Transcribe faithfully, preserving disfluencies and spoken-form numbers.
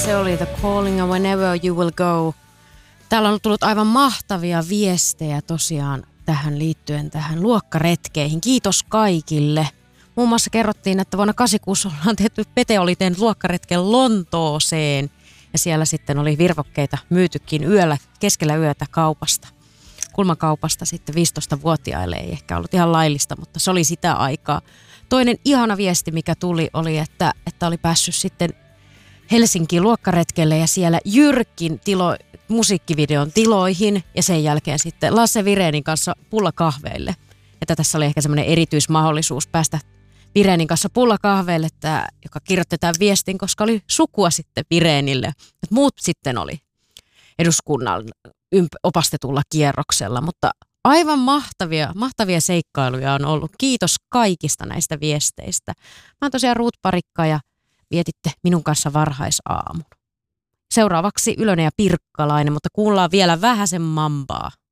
se oli The Calling and Whenever You Will Go. Täällä on tullut aivan mahtavia viestejä tosiaan tähän liittyen tähän luokkaretkeihin. Kiitos kaikille. Muun muassa kerrottiin, että vuonna kahdeksankymmentäkuusi ollaan tehty, Pete oli tehnyt luokkaretken Lontooseen. Ja siellä sitten oli virvokkeita myytykin yöllä, keskellä yötä kaupasta. Kulmakaupasta sitten viisitoistavuotiaille ei ehkä ollut ihan laillista, mutta se oli sitä aikaa. Toinen ihana viesti, mikä tuli, oli, että, että oli päässyt sitten Helsinkiin luokkaretkelle ja siellä Jyrkin tilo, musiikkivideon tiloihin ja sen jälkeen sitten Lasse Virenin kanssa pullakahveille. Että tässä oli ehkä semmoinen erityismahdollisuus päästä Virenin kanssa pullakahveille, että, joka kirjoitti tämän viestin, koska oli sukua sitten Virenille. Et muut sitten oli eduskunnan ymp- opastetulla kierroksella, mutta aivan mahtavia, mahtavia seikkailuja on ollut. Kiitos kaikista näistä viesteistä. Mä oon tosiaan Ruut Parikka ja vietitte minun kanssa varhaisaamun. Seuraavaksi Ylönen ja Pirkkalainen, mutta kuullaan vielä vähäsen mambaa.